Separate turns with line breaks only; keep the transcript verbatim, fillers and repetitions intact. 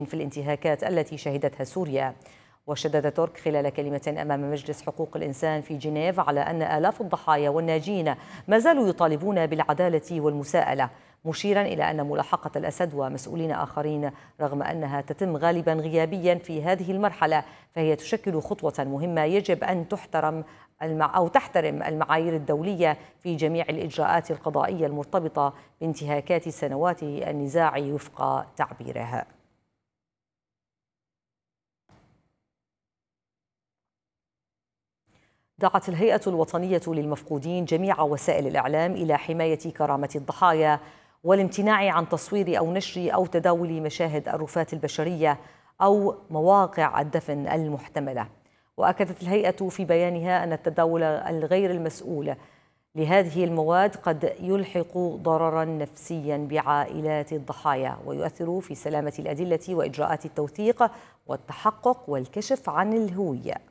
في الانتهاكات التي شهدتها سوريا. وشدد ترك خلال كلمة أمام مجلس حقوق الإنسان في جنيف على أن آلاف الضحايا والناجين ما زالوا يطالبون بالعدالة والمساءلة، مشيرا إلى أن ملاحقة الأسد ومسؤولين آخرين رغم أنها تتم غالبا غيابيا في هذه المرحلة فهي تشكل خطوة مهمة يجب أن تحترم المع... أو تحترم المعايير الدولية في جميع الإجراءات القضائية المرتبطة بانتهاكات سنوات النزاع وفق تعبيره. دعت الهيئة الوطنية للمفقودين جميع وسائل الإعلام إلى حماية كرامة الضحايا والامتناع عن تصوير أو نشر أو تداول مشاهد الرفات البشرية أو مواقع الدفن المحتملة. وأكدت الهيئة في بيانها أن التداول الغير المسؤول لهذه المواد قد يلحق ضررا نفسيا بعائلات الضحايا ويؤثر في سلامة الأدلة وإجراءات التوثيق والتحقق والكشف عن الهوية.